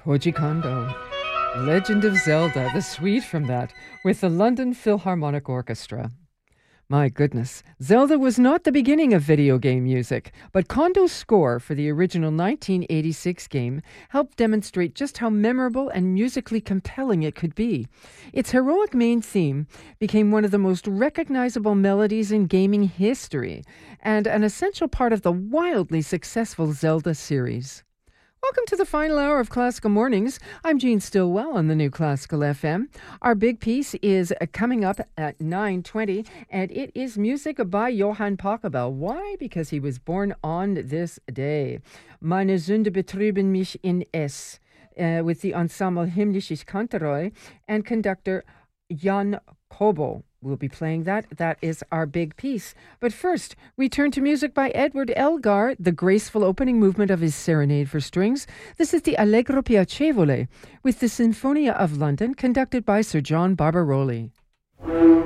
Koji Kondo. Legend of Zelda, the suite from that, with the London Philharmonic Orchestra. My goodness, Zelda was not the beginning of video game music, but Kondo's score for the original 1986 game helped demonstrate just how memorable and musically compelling it could be. Its heroic main theme became one of the most recognizable melodies in gaming history, and an essential part of the wildly successful Zelda series. Welcome to the final hour of Classical Mornings. I'm Jean Stillwell on the New Classical FM. Our big piece is coming up at 9:20, and it is music by Johann Pachelbel. Why? Because he was born on this day. Meine Sünde betrüben mich in S, with the ensemble Himmlisches Kantorei and conductor Jan Kobo. We'll be playing that. That is our big piece. But first, we turn to music by Edward Elgar, the graceful opening movement of his Serenade for Strings. This is the Allegro Piacevole, with the Sinfonia of London, conducted by Sir John Barbaroli.